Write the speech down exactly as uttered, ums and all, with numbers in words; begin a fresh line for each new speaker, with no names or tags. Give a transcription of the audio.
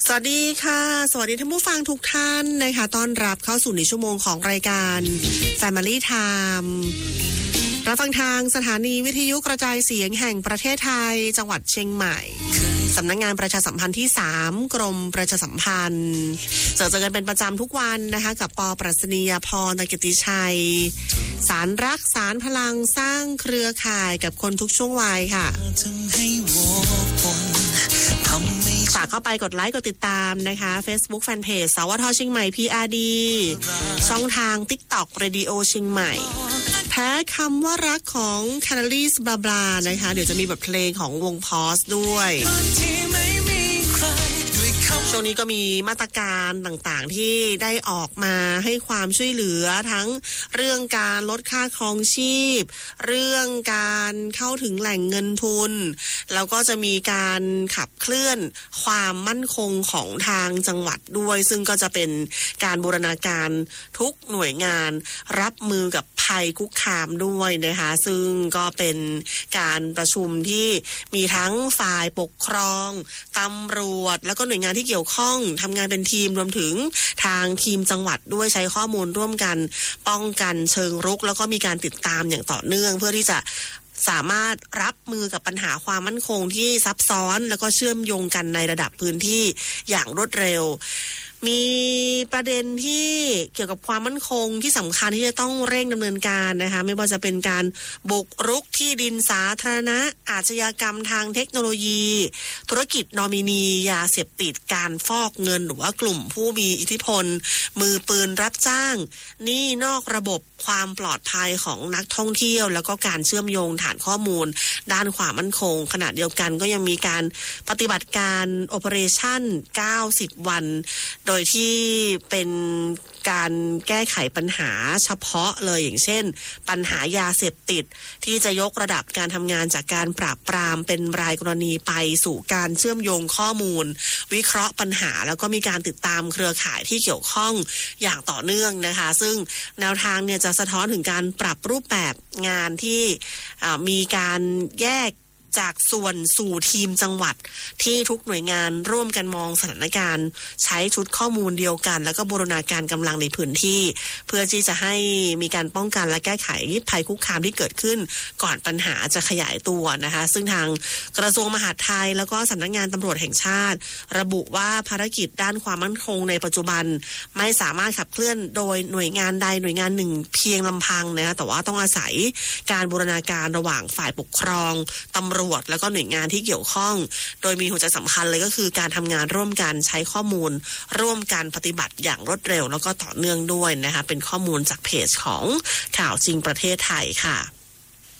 สวัสดีค่ะสวัสดีท่านผู้ฟังทุกท่านนะคะต้อนรับเข้าสู่ในชั่วโมงของรายการ Family Time รับฟังทางสถานีวิทยุกระจายเสียงแห่งประเทศไทยจังหวัดเชียงใหม่สำนักงานประชาสัมพันธ์ที่สามกรมประชาสัมพันธ์เจอเจอกันเป็นประจำทุกวันนะคะกับป.ปรัชนียาภรณ์ กิตติชัยสารรักสารพลังสร้างเครือข่ายกับคนทุกช่วงวัยค่ะฝากเข้าไปกดไลค์กดติดตามนะคะ Facebook Fanpage สวทเชียงใหม่ พี อาร์ ดี ช่องทาง TikTok Radio เชียงใหม่แพ้คำว่ารักของ Canaries บลาบลานะคะเดี๋ยวจะมีบทเพลงของวงพอสด้วยช่วงนี้ก็มีมาตรการต่างๆที่ได้ออกมาให้ความช่วยเหลือทั้งเรื่องการลดค่าครองชีพเรื่องการเข้าถึงแหล่งเงินทุนแล้วก็จะมีการขับเคลื่อนความมั่นคงของทางจังหวัดด้วยซึ่งก็จะเป็นการบูรณาการทุกหน่วยงานรับมือกับภัยคุกคามด้วยนะคะซึ่งก็เป็นการประชุมที่มีทั้งฝ่ายปกครองตำรวจแล้วก็หน่วยงานที่เกี่ยวข้องทำงานเป็นทีมรวมถึงทางทีมจังหวัดด้วยใช้ข้อมูลร่วมกันป้องกันเชิงรุกแล้วก็มีการติดตามอย่างต่อเนื่องเพื่อที่จะสามารถรับมือกับปัญหาความมั่นคงที่ซับซ้อนแล้วก็เชื่อมโยงกันในระดับพื้นที่อย่างรวดเร็วมีประเด็นที่เกี่ยวกับความมั่นคงที่สำคัญที่จะต้องเร่งดำเนินการนะคะไม่ว่าจะเป็นการบุกรุกที่ดินสาธารณะอาชญากรรมทางเทคโนโลยีธุรกิจนอมินียาเสพติดการฟอกเงินหรือว่ากลุ่มผู้มีอิทธิพลมือปืนรับจ้างหนี้นอกระบบความปลอดภัยของนักท่องเที่ยวแล้วก็การเชื่อมโยงฐานข้อมูลด้านความมั่นคงขณะเดียวกันก็ยังมีการปฏิบัติการ Operation เก้าสิบ วันโดยที่เป็นการแก้ไขปัญหาเฉพาะเลยอย่างเช่นปัญหายาเสพติดที่จะยกระดับการทำงานจากการปราบปรามเป็นรายกรณีไปสู่การเชื่อมโยงข้อมูลวิเคราะห์ปัญหาแล้วก็มีการติดตามเครือข่ายที่เกี่ยวข้องอย่างต่อเนื่องนะคะซึ่งแนวทางเนี่ยจะสะท้อนถึงการปรับรูปแบบงานที่มีการแยกจากส่วนสู่ทีมจังหวัดที่ทุกหน่วยงานร่วมกันมองสถานการณ์ใช้ชุดข้อมูลเดียวกันแล้วก็บูรณาการกำลังในพื้นที่เพื่อที่จะให้มีการป้องกันและแก้ไขภัยคุกคามที่เกิดขึ้นก่อนปัญหาจะขยายตัวนะคะซึ่งทางกระทรวงมหาดไทยแล้วก็สำนักงานตำรวจแห่งชาติระบุว่าภารกิจด้านความมั่นคงในปัจจุบันไม่สามารถขับเคลื่อนโดยหน่วยงานใดหน่วยงานหนึ่งเพียงลำพังนะคะแต่ว่าต้องอาศัยการบูรณาการระหว่างฝ่ายปกครองตำรวจแล้วก็หน่วยงานที่เกี่ยวข้องโดยมีหัวใจสำคัญเลยก็คือการทำงานร่วมกันใช้ข้อมูลร่วมกันปฏิบัติอย่างรวดเร็วแล้วก็ต่อเนื่องด้วยนะคะเป็นข้อมูลจากเพจของข่าวจริงประเทศไทยค่ะ